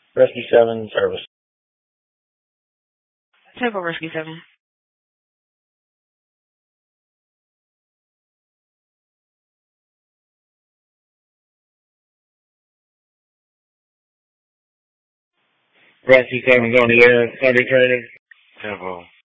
Rescue 7 service. Temple Rescue 7. Rescue 7 going to the air, Sunday training. Temple.